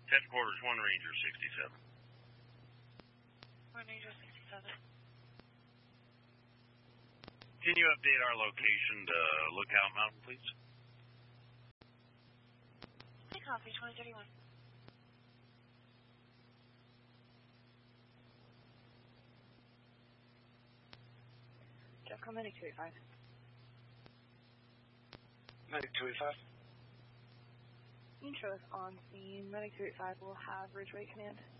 Headquarters 1 Ranger 67. 1 Ranger 67. Can you update our location to Lookout Mountain, please? Hey, copy, 2031. Jeff, call Medic 285. Medic 285. Intro is on scene. Medic 285 will have Ridgeway Command.